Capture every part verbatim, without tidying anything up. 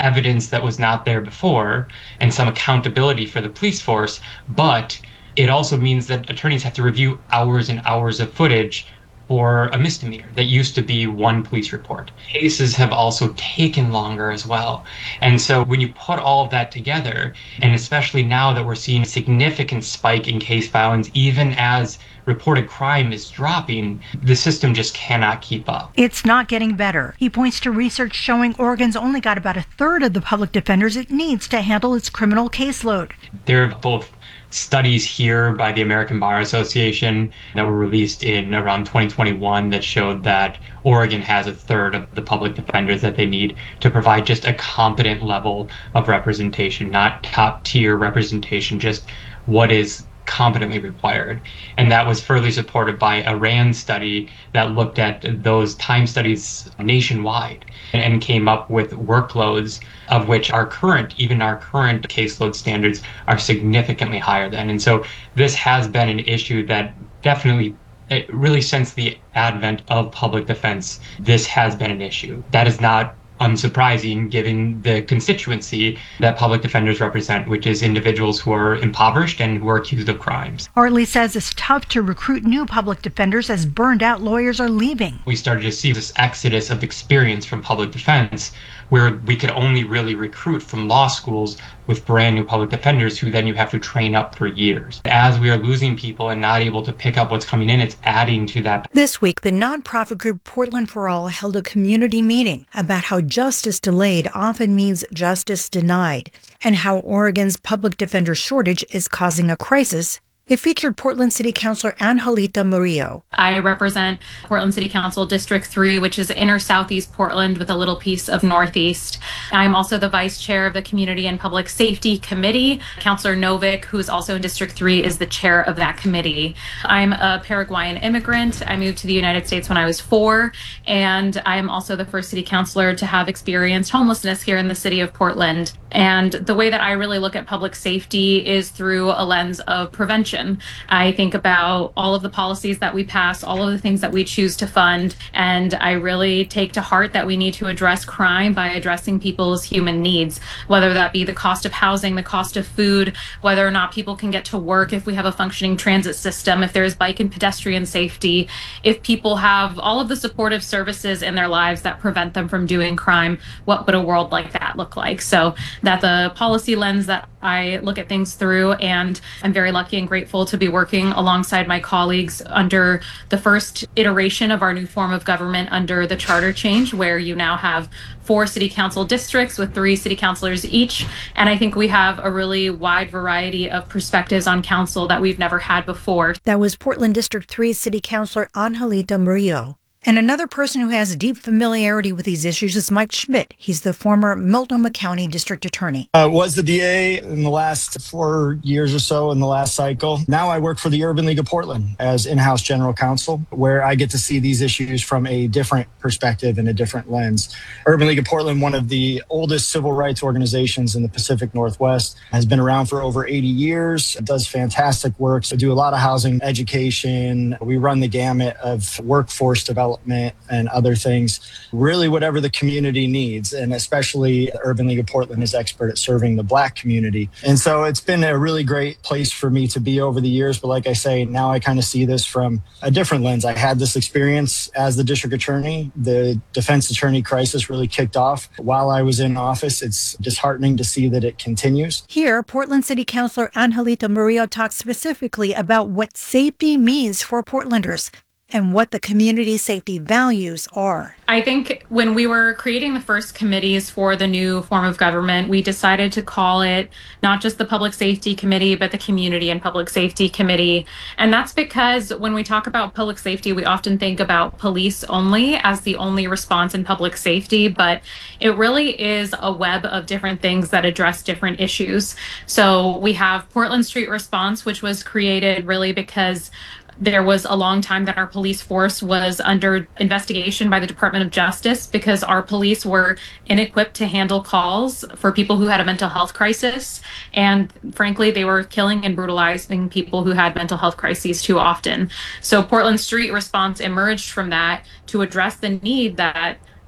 evidence that was not there before and some accountability for the police force, but it also means that attorneys have to review hours and hours of footage for a misdemeanor that used to be one police report. Cases have also taken longer as well. And so when you put all of that together, and especially now that we're seeing a significant spike in case filings, even as reported crime is dropping, the system just cannot keep up. It's not getting better. He points to research showing Oregon's only got about a third of the public defenders it needs to handle its criminal caseload. There are both studies here by the American Bar Association that were released in around twenty twenty-one that showed that Oregon has a third of the public defenders that they need to provide just a competent level of representation, not top tier representation, just what is competently required. And that was further supported by a RAND study that looked at those time studies nationwide and came up with workloads of which our current, even our current caseload standards are significantly higher than. And so this has been an issue that definitely, really since the advent of public defense, this has been an issue. That is not unsurprising given the constituency that public defenders represent, which is individuals who are impoverished and who are accused of crimes. Hartley says it's tough to recruit new public defenders as burned out lawyers are leaving. We started to see this exodus of experience from public defense where we could only really recruit from law schools with brand new public defenders who then you have to train up for years. As we are losing people and not able to pick up what's coming in, it's adding to that. This week, the nonprofit group Portland for All held a community meeting about how justice delayed often means justice denied and how Oregon's public defender shortage is causing a crisis. It featured Portland City Councilor Angelita Murillo. I represent Portland City Council District three, which is inner southeast Portland with a little piece of northeast. I'm also the vice chair of the Community and Public Safety Committee. Councilor Novick, who is also in District three, is the chair of that committee. I'm a Paraguayan immigrant. I moved to the United States when I was four, and I am also the first city councilor to have experienced homelessness here in the city of Portland. And the way that I really look at public safety is through a lens of prevention. I think about all of the policies that we pass, all of the things that we choose to fund, and I really take to heart that we need to address crime by addressing people's human needs, whether that be the cost of housing, the cost of food, whether or not people can get to work, if we have a functioning transit system, if there's bike and pedestrian safety, if people have all of the supportive services in their lives that prevent them from doing crime, what would a world like that look like? So that's the policy lens that I look at things through, and I'm very lucky and grateful to be working alongside my colleagues under the first iteration of our new form of government under the charter change, where you now have four city council districts with three city councilors each. And I think we have a really wide variety of perspectives on council that we've never had before. That was Portland District three City Councilor Angelita Murillo. And another person who has deep familiarity with these issues is Mike Schmidt. He's the former Multnomah County District Attorney. I uh, was the D A in the last four years or so in the last cycle. Now I work for the Urban League of Portland as in-house general counsel, where I get to see these issues from a different perspective and a different lens. Urban League of Portland, one of the oldest civil rights organizations in the Pacific Northwest, has been around for over eighty years. It does fantastic work. So I do a lot of housing education. We run the gamut of workforce development and other things, really whatever the community needs. And especially the Urban League of Portland is expert at serving the Black community. And so it's been a really great place for me to be over the years. But like I say, now I kind of see this from a different lens. I had this experience as the district attorney. The defense attorney crisis really kicked off while I was in office. It's disheartening to see that it continues. Here, Portland City Councilor Angelita Murillo talks specifically about what safety means for Portlanders and what the community safety values are. I think when we were creating the first committees for the new form of government, we decided to call it not just the Public Safety Committee, but the Community and Public Safety Committee. And that's because when we talk about public safety, we often think about police only as the only response in public safety, but it really is a web of different things that address different issues. So we have Portland Street Response, which was created really because there was a long time that our police force was under investigation by the Department of Justice because our police were inequipped to handle calls for people who had a mental health crisis. And frankly, they were killing and brutalizing people who had mental health crises too often. So Portland Street Response emerged from that to address the need that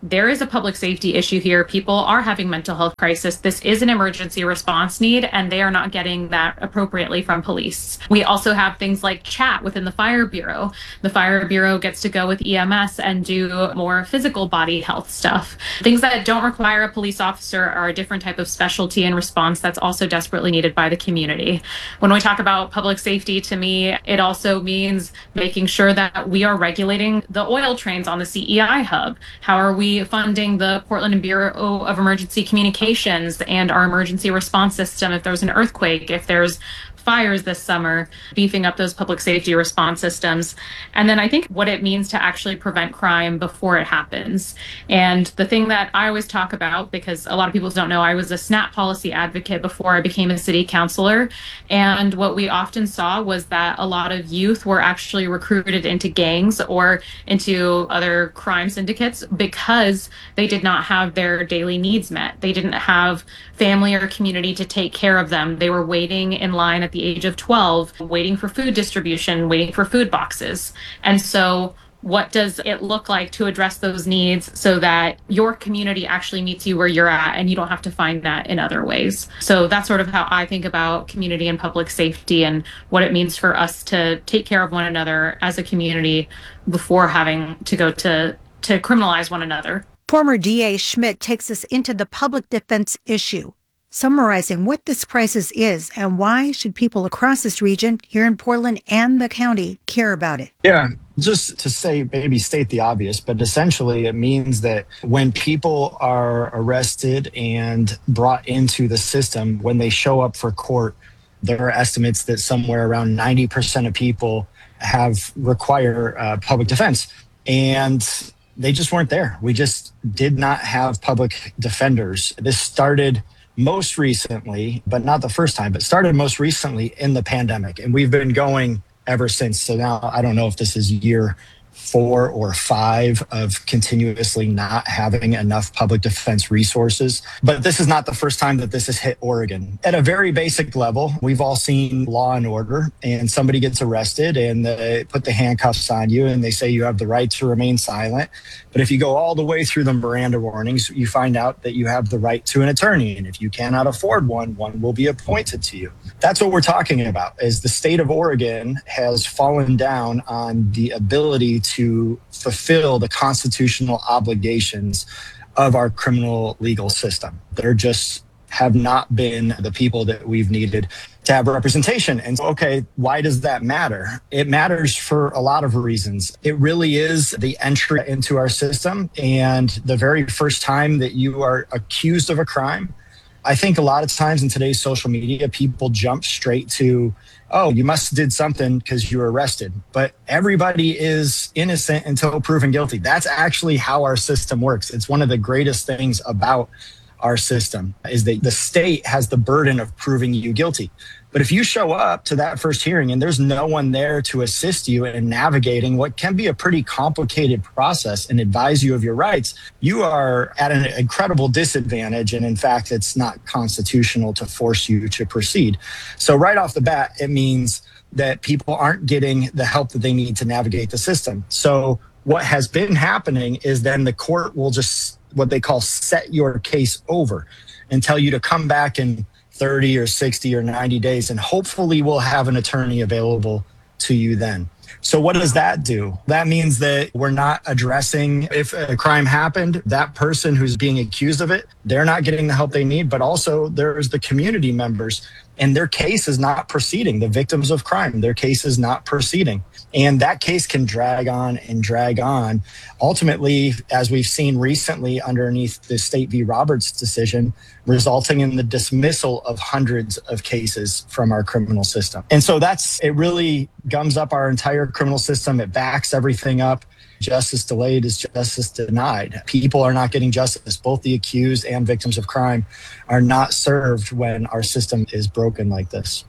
there is a public safety issue here. People are having mental health crisis. This is an emergency response need, and they are not getting that appropriately from police. We also have things like chat within the Fire Bureau. The Fire Bureau gets to go with E M S and do more physical body health stuff. Things that don't require a police officer are a different type of specialty and response that's also desperately needed by the community. When we talk about public safety, to me, it also means making sure that we are regulating the oil trains on the C E I hub. How are we funding the Portland Bureau of Emergency Communications and our emergency response system if there's an earthquake, if there's fires this summer, beefing up those public safety response systems. And then I think what it means to actually prevent crime before it happens. And the thing that I always talk about, because a lot of people don't know, I was a SNAP policy advocate before I became a city councilor. And what we often saw was that a lot of youth were actually recruited into gangs or into other crime syndicates because they did not have their daily needs met. They didn't have family or community to take care of them. They were waiting in line at the age of twelve, waiting for food distribution, waiting for food boxes. And so what does it look like to address those needs so that your community actually meets you where you're at and you don't have to find that in other ways? So that's sort of how I think about community and public safety and what it means for us to take care of one another as a community before having to go to, to criminalize one another. Former D A Schmidt takes us into the public defense issue, summarizing what this crisis is and why should people across this region here in Portland and the county care about it. Yeah, just to say, maybe state the obvious, but essentially it means that when people are arrested and brought into the system, when they show up for court, there are estimates that somewhere around ninety percent of people have require uh, public defense. And they just weren't there. We just did not have public defenders. This started most recently, but not the first time, but started most recently in the pandemic. And we've been going ever since. So now I don't know if this is year four or five of continuously not having enough public defense resources. But this is not the first time that this has hit Oregon. At a very basic level, we've all seen Law and Order, and somebody gets arrested and they put the handcuffs on you and they say you have the right to remain silent. But if you go all the way through the Miranda warnings, you find out that you have the right to an attorney. And if you cannot afford one, one will be appointed to you. That's what we're talking about, is the state of Oregon has fallen down on the ability to fulfill the constitutional obligations of our criminal legal system. They're just have not been the people that we've needed to have representation. And so, okay, why does that matter? It matters for a lot of reasons. It really is the entry into our system. And the very first time that you are accused of a crime, I think a lot of times in today's social media, people jump straight to, oh, you must have did something because you were arrested. But everybody is innocent until proven guilty. That's actually how our system works. It's one of the greatest things about our system is that the state has the burden of proving you guilty. But if you show up to that first hearing and there's no one there to assist you in navigating what can be a pretty complicated process and advise you of your rights, you are at an incredible disadvantage. And in fact, it's not constitutional to force you to proceed. So right off the bat, it means that people aren't getting the help that they need to navigate the system. So what has been happening is then the court will just what they call set your case over and tell you to come back in thirty or sixty or ninety days, and hopefully we'll have an attorney available to you then. So what does that do? That means that we're not addressing if a crime happened, that person who's being accused of it, they're not getting the help they need, but also there's the community members and their case is not proceeding. The victims of crime, their case is not proceeding. And that case can drag on and drag on. Ultimately, as we've seen recently underneath the State v. Roberts decision, resulting in the dismissal of hundreds of cases from our criminal system. And so that's, it really gums up our entire criminal system. It backs everything up. Justice delayed is justice denied. People are not getting justice. Both the accused and victims of crime are not served when our system is broken like this.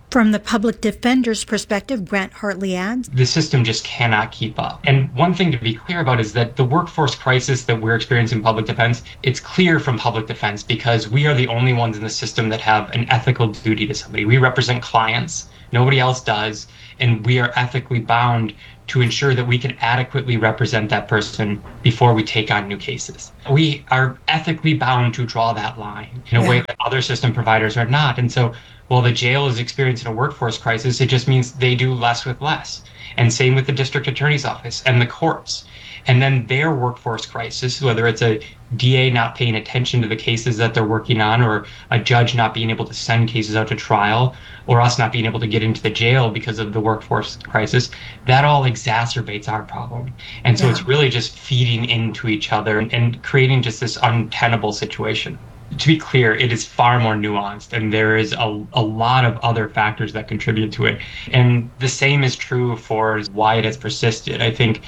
From the public defender's perspective, Grant Hartley adds, the system just cannot keep up. And one thing to be clear about is that the workforce crisis that we're experiencing in public defense, it's clear from public defense because we are the only ones in the system that have an ethical duty to somebody. We represent clients, nobody else does, and we are ethically bound to ensure that we can adequately represent that person before we take on new cases. We are ethically bound to draw that line in a Yeah. way that other system providers are not. And so while the jail is experiencing a workforce crisis, it just means they do less with less. And same with the district attorney's office and the courts. And then their workforce crisis, whether it's a D A not paying attention to the cases that they're working on, or a judge not being able to send cases out to trial, or us not being able to get into the jail because of the workforce crisis, that all exacerbates our problem. And so Yeah. it's really just feeding into each other and, and creating just this untenable situation. To be clear, it is far more nuanced, and there is a, a lot of other factors that contribute to it. And the same is true for why it has persisted. I think,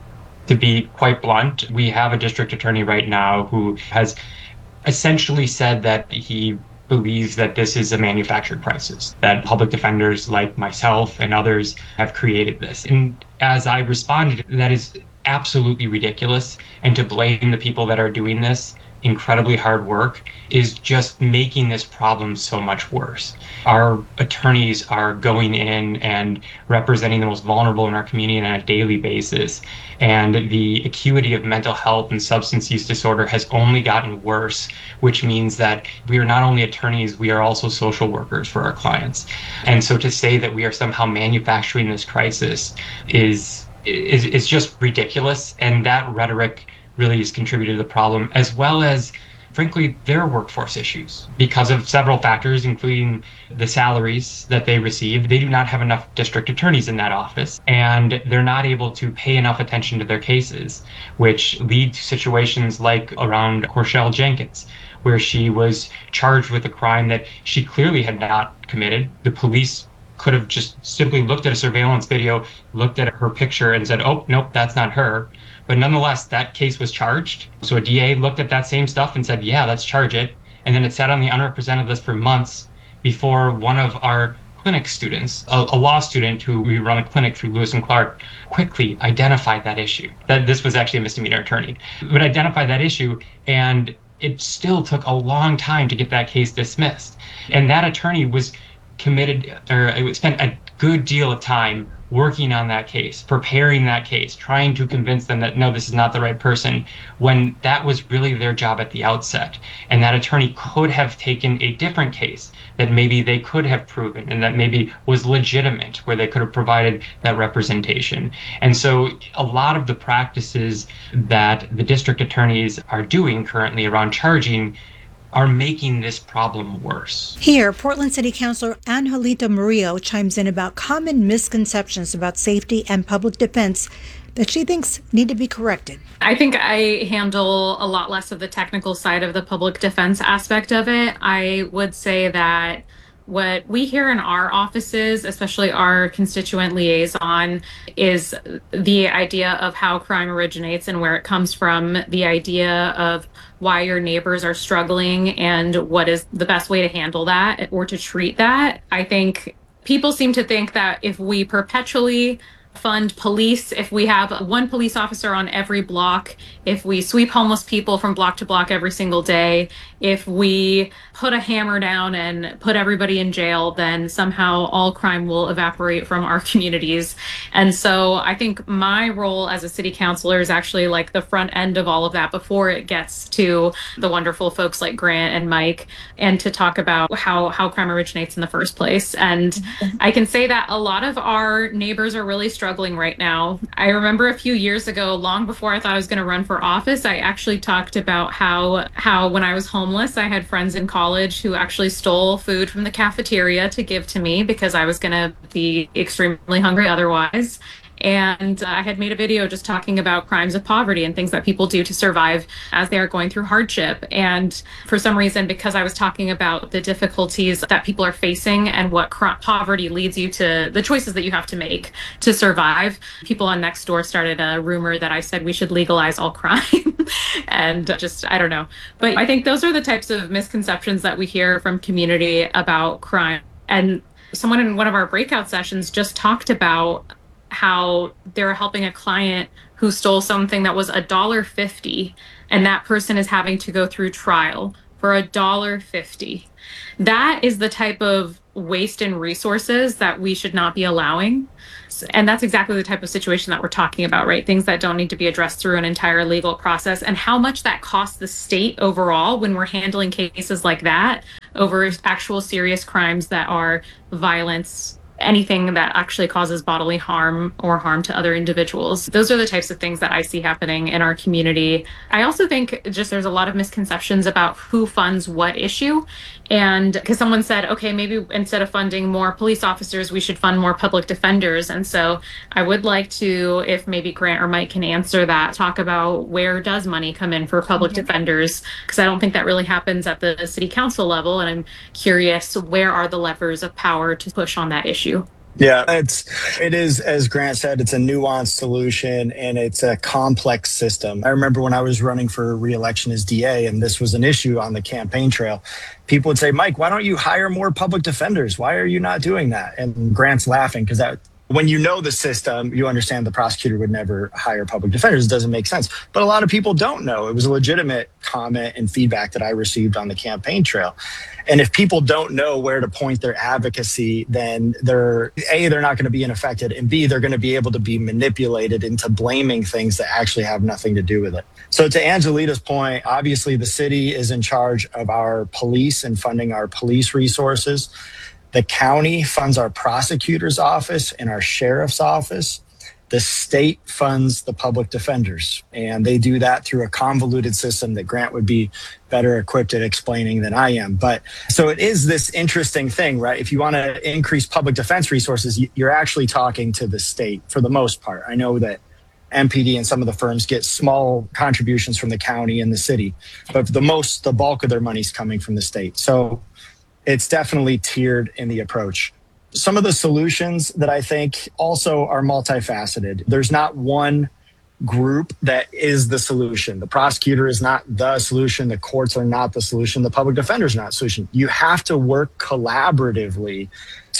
to be quite blunt, we have a district attorney right now who has essentially said that he believes that this is a manufactured crisis, that public defenders like myself and others have created this. And as I responded, that is absolutely ridiculous. And to blame the people that are doing this incredibly hard work is just making this problem so much worse. Our attorneys are going in and representing the most vulnerable in our community on a daily basis. And the acuity of mental health and substance use disorder has only gotten worse, which means that we are not only attorneys, we are also social workers for our clients. And so to say that we are somehow manufacturing this crisis is is, is just ridiculous. And that rhetoric really has contributed to the problem, as well as, frankly, their workforce issues. Because of several factors, including the salaries that they receive, they do not have enough district attorneys in that office, and they're not able to pay enough attention to their cases, which lead to situations like around Corshell Jenkins, where she was charged with a crime that she clearly had not committed. The police could have just simply looked at a surveillance video, looked at her picture and said, oh, nope, that's not her. But nonetheless, that case was charged. So a D A looked at that same stuff and said, yeah, let's charge it. And then it sat on the unrepresented list for months before one of our clinic students, a, a law student who we run a clinic through Lewis and Clark, quickly identified that issue. That this was actually a misdemeanor attorney, would identify that issue, and it still took a long time to get that case dismissed. And that attorney was committed, or it spent a good deal of time working on that case, preparing that case, trying to convince them that, no, this is not the right person, when that was really their job at the outset. And that attorney could have taken a different case that maybe they could have proven and that maybe was legitimate, where they could have provided that representation. And so a lot of the practices that the district attorneys are doing currently around charging are making this problem worse. Here, Portland City Councilor Angelita Murillo chimes in about common misconceptions about safety and public defense that she thinks need to be corrected. I think I handle a lot less of the technical side of the public defense aspect of it. I would say that what we hear in our offices, especially our constituent liaison, is the idea of how crime originates and where it comes from, the idea of why your neighbors are struggling and what is the best way to handle that or to treat that. I think people seem to think that if we perpetually fund police, if we have one police officer on every block, if we sweep homeless people from block to block every single day, if we put a hammer down and put everybody in jail, then somehow all crime will evaporate from our communities. And so I think my role as a city councilor is actually like the front end of all of that before it gets to the wonderful folks like Grant and Mike, and to talk about how, how crime originates in the first place. And I can say that a lot of our neighbors are really struggling right now. I remember a few years ago, long before I thought I was going to run for office, I actually talked about how how when I was homeless, I had friends in college who actually stole food from the cafeteria to give to me because I was going to be extremely hungry otherwise. And I had made a video just talking about crimes of poverty and things that people do to survive as they are going through hardship. And for some reason, because I was talking about the difficulties that people are facing and what cr- poverty leads you to, the choices that you have to make to survive, people on Nextdoor started a rumor that I said we should legalize all crime. And just, I don't know. But I think those are the types of misconceptions that we hear from community about crime. And Someone in one of our breakout sessions just talked about how they're helping a client who stole something that was a dollar fifty, and that person is having to go through trial for a dollar fifty. That is the type of waste in resources that we should not be allowing. And that's exactly the type of situation that we're talking about, right? Things that don't need to be addressed through an entire legal process, and how much that costs the state overall when we're handling cases like that over actual serious crimes that are violence, anything that actually causes bodily harm or harm to other individuals. Those are the types of things that I see happening in our community. I also think just there's a lot of misconceptions about who funds what issue. And because someone said, okay, maybe instead of funding more police officers, we should fund more public defenders. And so I would like to, if maybe Grant or Mike can answer that, talk about where does money come in for public mm-hmm. defenders? Because I don't think that really happens at the city council level. And I'm curious, where are the levers of power to push on that issue? Yeah, it's it is, as Grant said, it's a nuanced solution and it's a complex system. I remember when I was running for re-election as D A and this was an issue on the campaign trail, people would say, Mike, why don't you hire more public defenders? Why are you not doing that? And Grant's laughing because that when you know the system, you understand the prosecutor would never hire public defenders. It doesn't make sense. But a lot of people don't know. It was a legitimate comment and feedback that I received on the campaign trail. And if people don't know where to point their advocacy, then they're, A, they're not going to be unaffected, and B, they're going to be able to be manipulated into blaming things that actually have nothing to do with it. So to Angelita's point, obviously the city is in charge of our police and funding our police resources. The county funds our prosecutor's office and our sheriff's office. The state funds the public defenders, and they do that through a convoluted system that Grant would be better equipped at explaining than I am. But so it is this interesting thing, right? If you want to increase public defense resources, you're actually talking to the state for the most part. I know that M P D and some of the firms get small contributions from the county and the city, but the most, the bulk of their money is coming from the state. So it's definitely tiered in the approach. Some of the solutions that I think also are multifaceted. There's not one group that is the solution. The prosecutor is not the solution. The courts are not the solution. The public defender is not the solution. You have to work collaboratively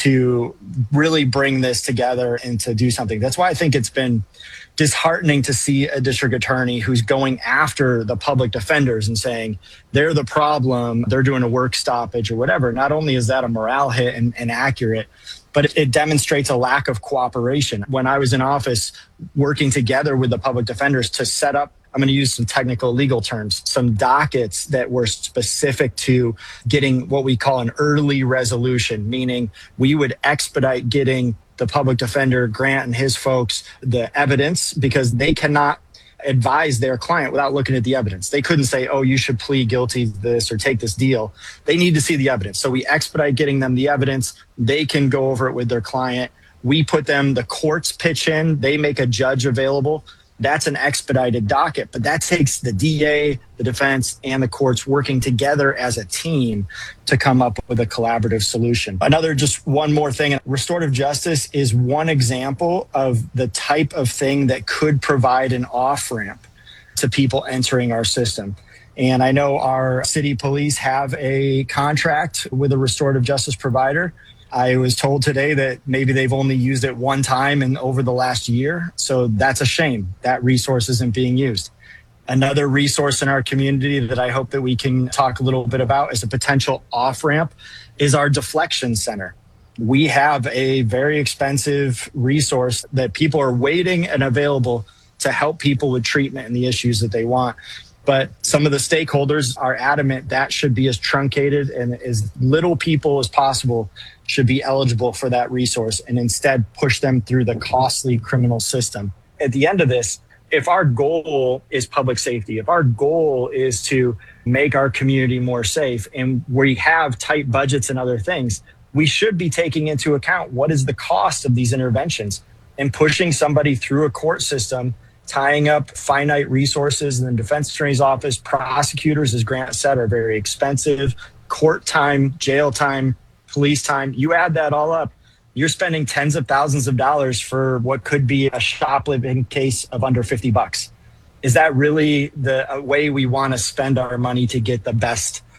to really bring this together and to do something. That's why I think it's been disheartening to see a district attorney who's going after the public defenders and saying they're the problem, they're doing a work stoppage or whatever. Not only is that a morale hit and, and accurate, but it, it demonstrates a lack of cooperation. When I was in office working together with the public defenders to set up, I'm going to use some technical legal terms, some dockets that were specific to getting what we call an early resolution, meaning we would expedite getting the public defender, Grant and his folks, the evidence, because they cannot advise their client without looking at the evidence. They couldn't say, oh, you should plead guilty to this or take this deal. They need to see the evidence. So we expedite getting them the evidence. They can go over it with their client. We put them, the courts pitch in, they make a judge available. That's an expedited docket, but that takes the D A, the defense, and the courts working together as a team to come up with a collaborative solution. Another, just one more thing, restorative justice is one example of the type of thing that could provide an off-ramp to people entering our system. And I know our city police have a contract with a restorative justice provider. I was told today that maybe they've only used it one time in over the last year. So that's a shame. That resource isn't being used. Another resource in our community that I hope that we can talk a little bit about as a potential off-ramp is our deflection center. We have a very expensive resource that people are waiting and available to help people with treatment and the issues that they want. But some of the stakeholders are adamant that should be as truncated and as little people as possible should be eligible for that resource, and instead push them through the costly criminal system. At the end of this, if our goal is public safety, if our goal is to make our community more safe, and we have tight budgets and other things, we should be taking into account what is the cost of these interventions and pushing somebody through a court system, tying up finite resources in the defense attorney's office. Prosecutors, as Grant said, are very expensive. Court time, jail time, police time, you add that all up, you're spending tens of thousands of dollars for what could be a shoplifting case of under fifty bucks. Is that really the way we want to spend our money to get the best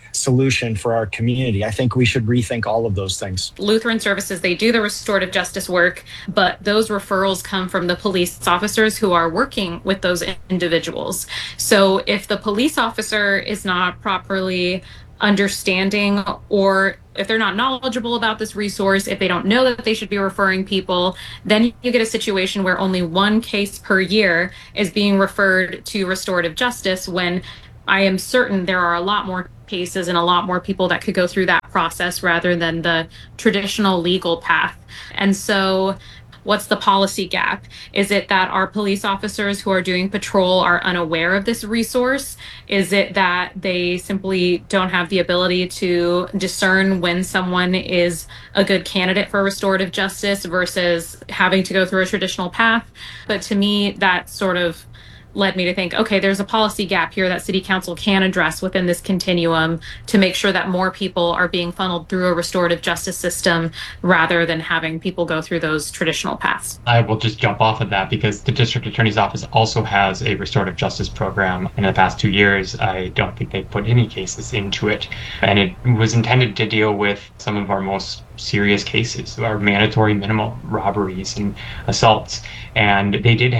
solution for our community. I think we should rethink all of those things. Lutheran Services, they do the restorative justice work, but those referrals come from the police officers who are working with those individuals. So if the police officer is not properly understanding, or if they're not knowledgeable about this resource, if they don't know that they should be referring people, then you get a situation where only one case per year is being referred to restorative justice, when I am certain there are a lot more cases and a lot more people that could go through that process rather than the traditional legal path. And so what's the policy gap? Is it that our police officers who are doing patrol are unaware of this resource? Is it that they simply don't have the ability to discern when someone is a good candidate for restorative justice versus having to go through a traditional path? But to me, that sort of led me to think, okay, there's a policy gap here that City Council can address within this continuum to make sure that more people are being funneled through a restorative justice system rather than having people go through those traditional paths. I will just jump off of that because the District Attorney's Office also has a restorative justice program. In the past two years, I don't think they've put any cases into it. And it was intended to deal with some of our most serious cases, our mandatory minimum robberies and assaults. And they did have